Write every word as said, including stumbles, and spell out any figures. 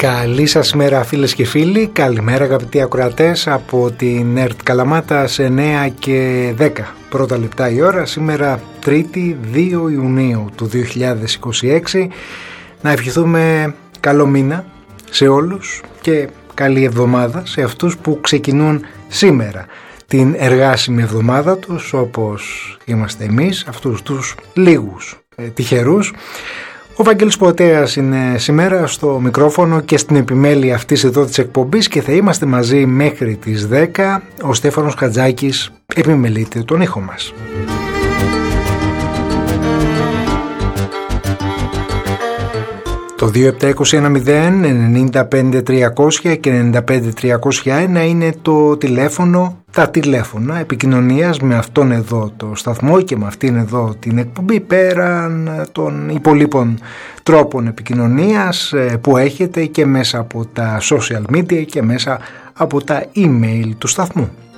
Καλή σας ημέρα φίλες και φίλοι, καλημέρα αγαπητοί ακροατές από την ΕΡΤ Καλαμάτα σε εννέα και δέκα πρώτα λεπτά η ώρα, σήμερα Τρίτη δύο Ιουνίου του δύο χιλιάδες είκοσι έξι. Να ευχηθούμε καλό μήνα σε όλους και καλή εβδομάδα σε αυτούς που ξεκινούν σήμερα την εργάσιμη εβδομάδα τους, όπως είμαστε εμείς, αυτούς τους λίγους ε, τυχερούς. Ο Βαγγέλης Ποτέας είναι σήμερα στο μικρόφωνο και στην επιμέλεια αυτής εδώ της εκπομπής και θα είμαστε μαζί μέχρι τις δέκα. Ο Στέφανος Χατζάκης επιμελείται τον ήχο μας. Το δύο επτά είκοσι ένα μηδέν ενενήντα πέντε τριακόσια και ενενήντα πέντε τριακόσια ένα είναι το τηλέφωνο, τα τηλέφωνα επικοινωνίας με αυτόν εδώ το σταθμό και με αυτήν εδώ την εκπομπή, πέραν των υπολείπων τρόπων επικοινωνίας που έχετε και μέσα από τα social media και μέσα από τα email του σταθμού.